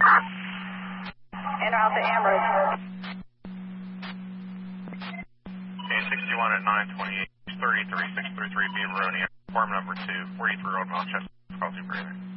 En route to Amherst. A61 at 928, 33633 Beaveroni, farm number 2, 43 Road, Manchester, crossing breathing.